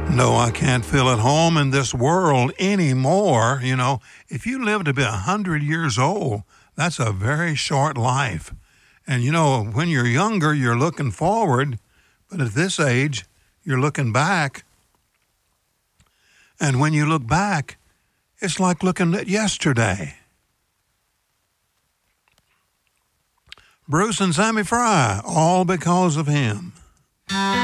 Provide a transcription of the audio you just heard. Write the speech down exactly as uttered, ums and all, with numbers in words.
No, I can't feel at home in this world anymore. You know, if you live to be one hundred years old, that's a very short life. And, you know, when you're younger, you're looking forward. But at this age, you're looking back. And when you look back, it's like looking at yesterday. Bruce and Sammy Fry, all because of him.